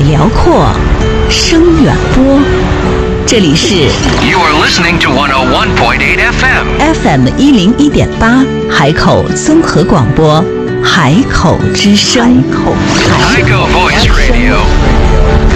辽阔，声远播。这里是 You are listening to 101.8 FM FM101.8 海口综合广播，海口之声。 海口 Voice Radio。